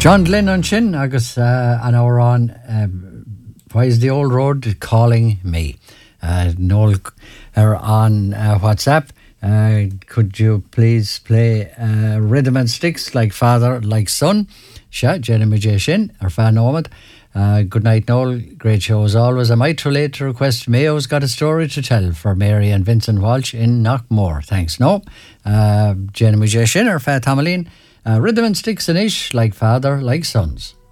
John Lennon sin agus an hour on why is the old road calling me? Noel on WhatsApp. Could you please play Rhythm and Sticks like father, like son? Sha, Jenny Majay Shin, our fan Omid. Good night, Noel. Great show as always. I might relate to request Mayo's got a story to tell for Mary and Vincent Walsh in Knockmore. Thanks, no. Jenny Majay Shin, our fan Tomaline. Rhythm and Sticks in ish, like father, like sons.